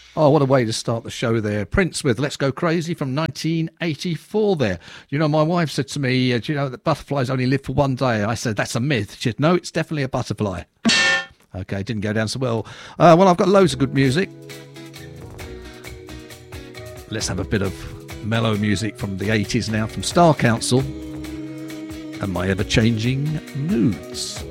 Oh, what a way to start the show there. Prince with Let's Go Crazy from 1984 there. You know, my wife said to me, do you know that butterflies only live for one day? I said, that's a myth. She said, no, it's definitely a butterfly. Okay, didn't go down so well. Well, I've got loads of good music. Let's have a bit of mellow music from the 80s now, from Star Council and My Ever Changing Moods.